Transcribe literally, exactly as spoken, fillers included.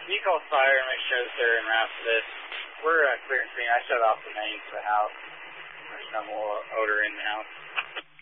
You call fire and make sure that they're en route for this. We're uh, clear and clean. I shut off the main to the house. There's no more odor in the house.